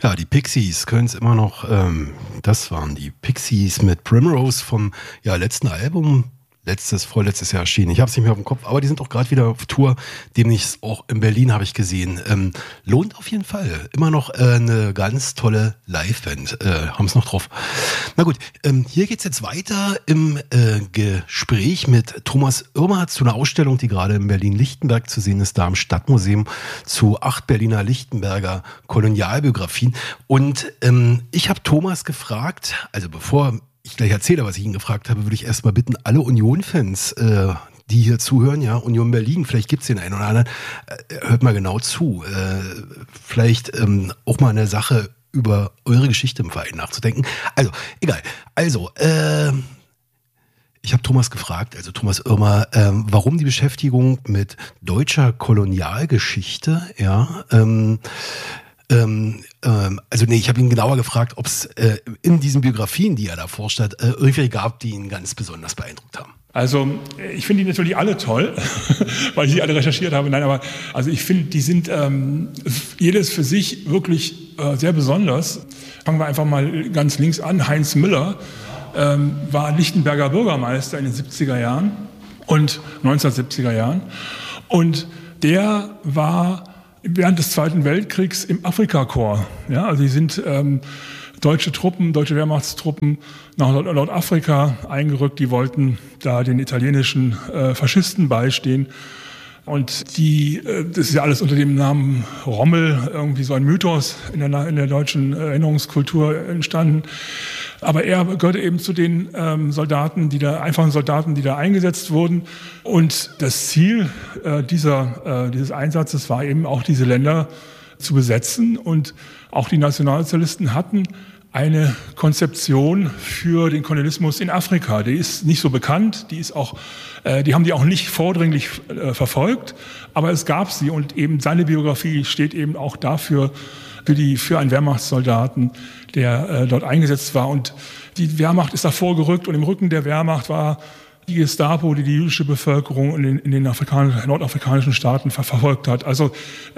Ja, die Pixies können es immer noch, das waren die Pixies mit Primrose vom letzten Album, vorletztes Jahr erschienen. Ich habe es nicht mehr auf dem Kopf, aber die sind auch gerade wieder auf Tour, demnächst auch in Berlin, habe ich gesehen. Lohnt auf jeden Fall. Immer noch eine ganz tolle Liveband, haben es noch drauf. Na gut, hier geht's jetzt weiter im Gespräch mit Thomas Irmer zu einer Ausstellung, die gerade in Berlin-Lichtenberg zu sehen ist, da im Stadtmuseum zu 8 Berliner Lichtenberger Kolonialbiografien. Und ich habe Thomas gefragt, also bevor ich gleich erzähle, was ich ihn gefragt habe, würde ich erstmal bitten, alle Union-Fans, die hier zuhören, ja, Union Berlin, vielleicht gibt es den einen oder anderen, hört mal genau zu. Vielleicht auch mal eine Sache über eure Geschichte im Verein nachzudenken. Also, egal. Also, ich habe Thomas gefragt, also Thomas Irmer, warum die Beschäftigung mit deutscher Kolonialgeschichte, ja, ich habe ihn genauer gefragt, ob es in diesen Biografien, die er da forscht hat, irgendwelche gab, die ihn ganz besonders beeindruckt haben. Also ich finde die natürlich alle toll, weil ich sie alle recherchiert habe. Nein, aber also ich finde, die sind jedes für sich wirklich sehr besonders. Fangen wir einfach mal ganz links an. Heinz Müller war Lichtenberger Bürgermeister in den 70er Jahren und 1970er Jahren. Und der war während des Zweiten Weltkriegs im Afrikakorps. Ja, also die sind deutsche Wehrmachtstruppen nach Nordafrika eingerückt. Die wollten da den italienischen Faschisten beistehen. Und das ist ja alles unter dem Namen Rommel, irgendwie so ein Mythos in der deutschen Erinnerungskultur entstanden. Aber er gehörte eben zu den einfachen Soldaten, die da eingesetzt wurden. Und das Ziel dieses Einsatzes war eben auch, diese Länder zu besetzen. Und auch die Nationalsozialisten hatten eine Konzeption für den Kolonialismus in Afrika. Die ist nicht so bekannt, die haben die auch nicht vordringlich verfolgt, aber es gab sie, und eben seine Biografie steht eben auch dafür, für einen Wehrmachtssoldaten, der dort eingesetzt war. Und die Wehrmacht ist davor gerückt, und im Rücken der Wehrmacht war die Gestapo, die jüdische Bevölkerung in den nordafrikanischen Staaten verfolgt hat. Also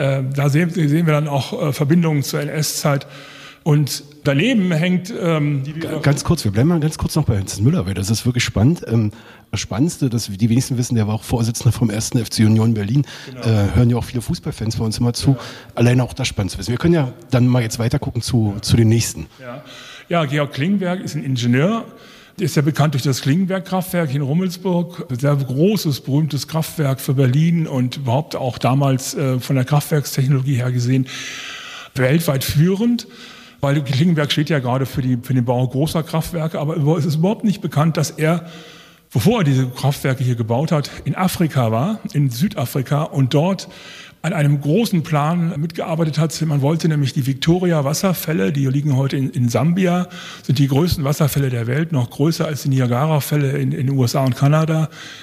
da sehen wir dann auch Verbindungen zur NS-Zeit. Und daneben hängt Ganz kurz, wir bleiben mal ganz kurz noch bei Heinz Müller, weil das ist wirklich spannend. Das Spannendste, dass die wenigsten wissen, der war auch Vorsitzender vom 1. FC Union Berlin. Genau. Hören ja auch viele Fußballfans bei uns immer zu. Ja. Alleine auch das spannend zu wissen. Wir können ja dann mal jetzt weiter gucken zu den nächsten. Ja, Georg Klingenberg ist ein Ingenieur. Der ist ja bekannt durch das Klingenberg-Kraftwerk in Rummelsburg. Ein sehr großes, berühmtes Kraftwerk für Berlin und überhaupt auch damals von der Kraftwerkstechnologie her gesehen weltweit führend. Weil Klingenberg steht ja gerade für den Bau großer Kraftwerke, aber es ist überhaupt nicht bekannt, dass er, bevor er diese Kraftwerke hier gebaut hat, in Afrika war, in Südafrika, und dort an einem großen Plan mitgearbeitet hat. Man wollte nämlich die Victoria-Wasserfälle, die liegen heute in Sambia, sind die größten Wasserfälle der Welt, noch größer als die Niagara-Fälle in den USA und Kanada.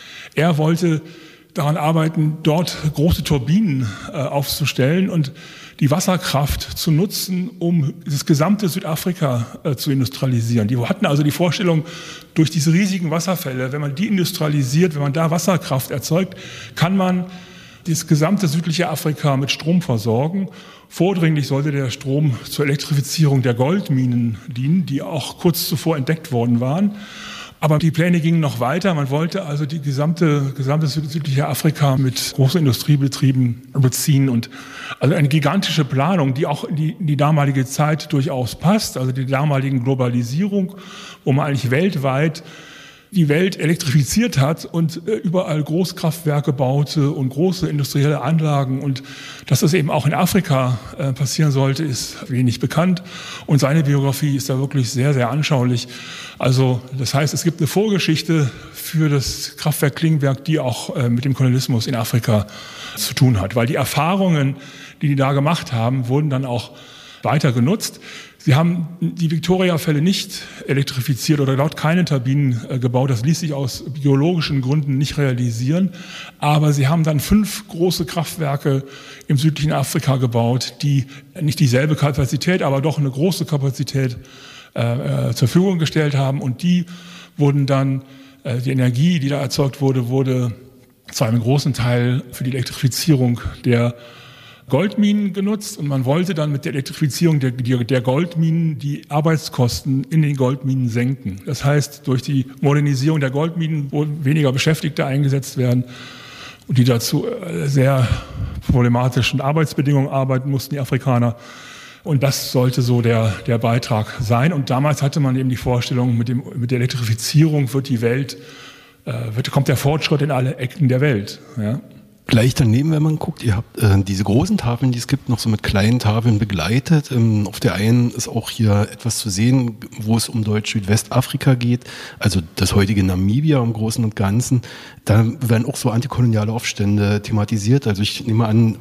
Er wollte daran arbeiten, dort große Turbinen aufzustellen und die Wasserkraft zu nutzen, um das gesamte Südafrika zu industrialisieren. Die hatten also die Vorstellung, durch diese riesigen Wasserfälle, wenn man die industrialisiert, wenn man da Wasserkraft erzeugt, kann man das gesamte südliche Afrika mit Strom versorgen. Vordringlich sollte der Strom zur Elektrifizierung der Goldminen dienen, die auch kurz zuvor entdeckt worden waren. Aber die Pläne gingen noch weiter. Man wollte also die gesamte südliche Afrika mit großen Industriebetrieben beziehen, und also eine gigantische Planung, die auch in die damalige Zeit durchaus passt, also die damaligen Globalisierung, wo man eigentlich weltweit die Welt elektrifiziert hat und überall Großkraftwerke baute und große industrielle Anlagen. Und dass das eben auch in Afrika passieren sollte, ist wenig bekannt. Und seine Biografie ist da wirklich sehr, sehr anschaulich. Also das heißt, es gibt eine Vorgeschichte für das Kraftwerk Klingenberg, die auch mit dem Kolonialismus in Afrika zu tun hat. Weil die Erfahrungen, die da gemacht haben, wurden dann auch weiter genutzt. Sie haben die Victoria-Fälle nicht elektrifiziert oder dort keine Turbinen gebaut. Das ließ sich aus biologischen Gründen nicht realisieren. Aber sie haben dann 5 große Kraftwerke im südlichen Afrika gebaut, die nicht dieselbe Kapazität, aber doch eine große Kapazität zur Verfügung gestellt haben. Und die wurden dann, die Energie, die da erzeugt wurde zu einem großen Teil für die Elektrifizierung der Goldminen genutzt und man wollte dann mit der Elektrifizierung der Goldminen die Arbeitskosten in den Goldminen senken. Das heißt, durch die Modernisierung der Goldminen, wo weniger Beschäftigte eingesetzt werden und die dazu sehr problematischen Arbeitsbedingungen arbeiten mussten, die Afrikaner. Und das sollte so der Beitrag sein. Und damals hatte man eben die Vorstellung, mit der Elektrifizierung kommt der Fortschritt in alle Ecken der Welt. Ja. Gleich daneben, wenn man guckt, ihr habt diese großen Tafeln, die es gibt, noch so mit kleinen Tafeln begleitet. Auf der einen ist auch hier etwas zu sehen, wo es um Deutsch-Südwestafrika geht, also das heutige Namibia im Großen und Ganzen. Da werden auch so antikoloniale Aufstände thematisiert. Also ich nehme an,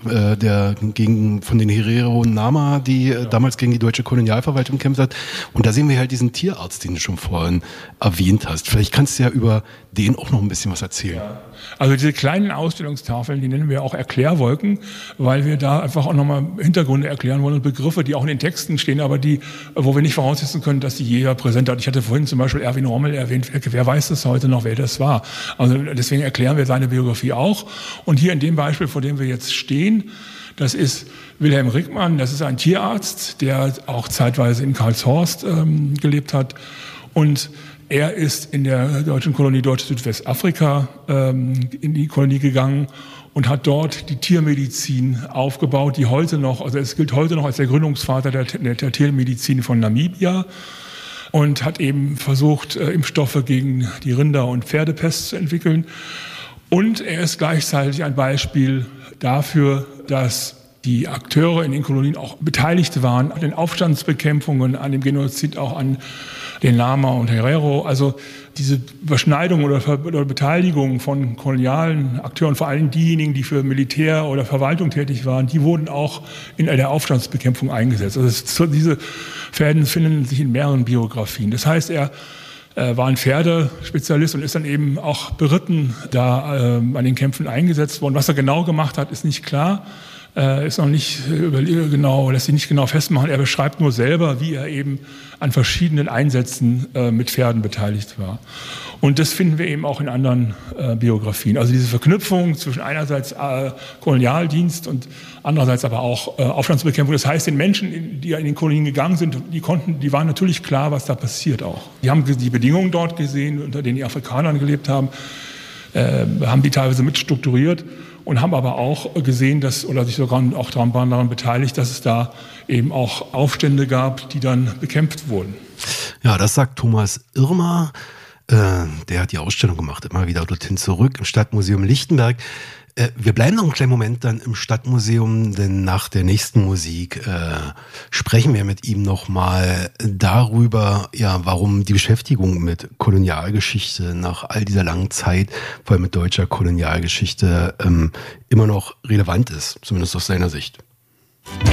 von den Herero und Nama, die damals gegen die deutsche Kolonialverwaltung gekämpft hat. Und da sehen wir halt diesen Tierarzt, den du schon vorhin erwähnt hast. Vielleicht kannst du ja über den auch noch ein bisschen was erzählen. Ja. Also diese kleinen Ausstellungstafeln, die nennen wir auch Erklärwolken, weil wir da einfach auch nochmal Hintergründe erklären wollen und Begriffe, die auch in den Texten stehen, aber wo wir nicht voraussetzen können, dass die jeder präsent hat. Ich hatte vorhin zum Beispiel Erwin Rommel erwähnt. Wer weiß das heute noch, wer das war? Also deswegen erklären wir seine Biografie auch. Und hier in dem Beispiel, vor dem wir jetzt stehen, das ist Wilhelm Rickmann, das ist ein Tierarzt, der auch zeitweise in Karlshorst gelebt hat. Und er ist in der deutschen Kolonie Deutsch-Südwestafrika in die Kolonie gegangen und hat dort die Tiermedizin aufgebaut, die heute noch, also es gilt heute noch als der Gründungsvater der Tiermedizin von Namibia und hat eben versucht, Impfstoffe gegen die Rinder- und Pferdepest zu entwickeln. Und er ist gleichzeitig ein Beispiel dafür, dass die Akteure in den Kolonien auch beteiligt waren an den Aufstandsbekämpfungen, an dem Genozid, auch an den Nama und Herero. Also diese Überschneidung oder Beteiligung von kolonialen Akteuren, vor allem diejenigen, die für Militär oder Verwaltung tätig waren, die wurden auch in der Aufstandsbekämpfung eingesetzt. Also diese Fäden finden sich in mehreren Biografien. Das heißt, er war ein Pferdespezialist und ist dann eben auch beritten da an den Kämpfen eingesetzt worden. Was er genau gemacht hat, ist nicht klar. Ist noch nicht lässt sich nicht genau festmachen. Er beschreibt nur selber, wie er eben an verschiedenen Einsätzen mit Pferden beteiligt war. Und das finden wir eben auch in anderen Biografien. Also diese Verknüpfung zwischen einerseits Kolonialdienst und andererseits aber auch Aufstandsbekämpfung. Das heißt, den Menschen, die in den Kolonien gegangen sind, die waren natürlich klar, was da passiert auch. Die haben die Bedingungen dort gesehen, unter denen die Afrikaner gelebt haben, haben die teilweise mitstrukturiert und haben aber auch gesehen, sich sogar auch daran beteiligt, dass es da eben auch Aufstände gab, die dann bekämpft wurden. Ja, das sagt Thomas Irmer. Der hat die Ausstellung gemacht, immer wieder dorthin zurück im Stadtmuseum Lichtenberg. Wir bleiben noch einen kleinen Moment dann im Stadtmuseum, denn nach der nächsten Musik sprechen wir mit ihm nochmal darüber, ja, warum die Beschäftigung mit Kolonialgeschichte nach all dieser langen Zeit, vor allem mit deutscher Kolonialgeschichte, immer noch relevant ist, zumindest aus seiner Sicht.